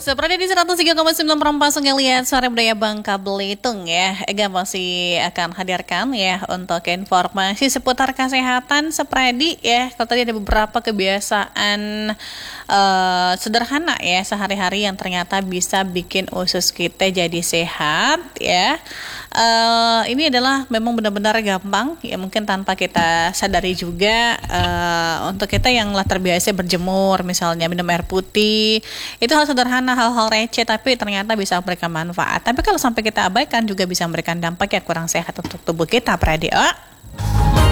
Seperti di 103,9 Perempat Sungai Liat Suara Budaya Bangka Belitung ya, Ega masih akan hadirkan ya untuk informasi seputar kesehatan Sepredi ya. Kalau tadi ada beberapa kebiasaan sederhana ya sehari-hari yang ternyata bisa bikin usus kita jadi sehat ya. Ini adalah memang benar-benar gampang ya, mungkin tanpa kita sadari juga. Untuk kita yang lah terbiasa berjemur misalnya, minum air putih, itu hal sederhana, hal-hal receh tapi ternyata bisa memberikan manfaat. Tapi kalau sampai kita abaikan juga bisa memberikan dampak yang kurang sehat untuk tubuh kita, Pradio.